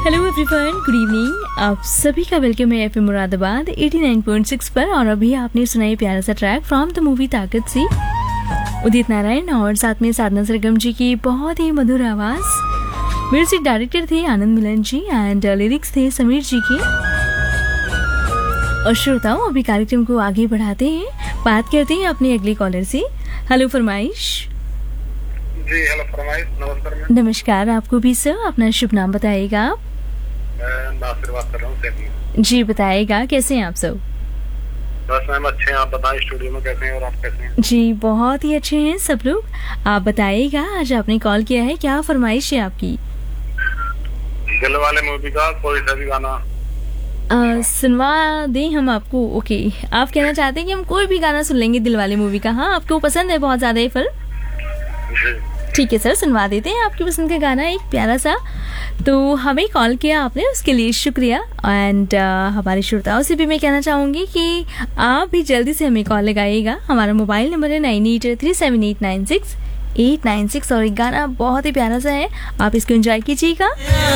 Hello everyone, good evening. आप सभी का वेलकम है एफएम मुरादाबाद 89.6 पर। और अभी आपने सुना ये प्यारा सा ट्रैक फ्रॉम द मूवी ताकत सी, उदित नारायण और साथ में साधना सरगम जी की बहुत ही मधुर आवाज। म्यूजिक डायरेक्टर थे आनंद मिलन जी एंड लिरिक्स थे समीर जी की। और श्रोताओं, अभी कार्यक्रम को आगे बढ़ाते हैं, बात करते हैं अपने अगले कॉलर से। हेलो फरमाइश। जी हेलो फरमाइश। नमस्कार। नमस्कार आपको भी सर, अपना शुभ नाम बताइएगा आप। मैं नासिर बात कर रहा हूँ। जी बताइएगा, कैसे हैं आप सब? बस मैम अच्छे हैं, आप बताएं स्टूडियो में कैसे हैं और आप कैसे हैं? जी बहुत ही अच्छे हैं सब लोग। आप बताइएगा, आज आपने कॉल किया है, क्या फरमाइश है आपकी? दिल वाले मूवी का कोई सा भी गाना सुनवा दें हम आपको? ओके, आप कहना चाहते हैं कि हम कोई भी गाना सुन लेंगे दिल वाले मूवी का? हाँ, आपको पसंद है बहुत ज्यादा ये फिल्म? जी ठीक है सर, सुनवा देते हैं आपकी पसंद का गाना एक प्यारा सा। तो हमें कॉल किया आपने, उसके लिए शुक्रिया। एंड हमारे श्रोताओं से भी मैं कहना चाहूँगी कि आप भी जल्दी से हमें कॉल लगाइएगा। हमारा मोबाइल नंबर है 9837896896 और एक गाना बहुत ही प्यारा सा है, आप इसको एंजॉय कीजिएगा।